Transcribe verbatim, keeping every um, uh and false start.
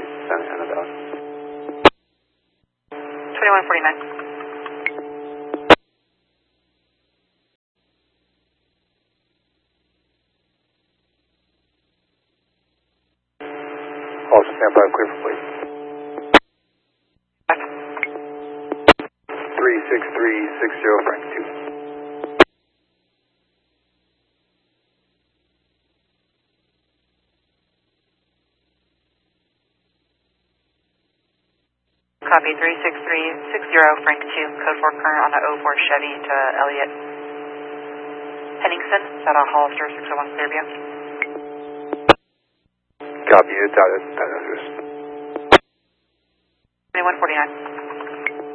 Santa Ana, Dallas. twenty-one forty-nine. Also stand by, clear for please. three six three six zero, Frank two. Copy, three six three six zero, Frank two, code four current on the oh four Chevy to Elliott Henningsen, is that a Hollister six oh one Clearview? Copy, it's out of address. twenty-one forty-nine.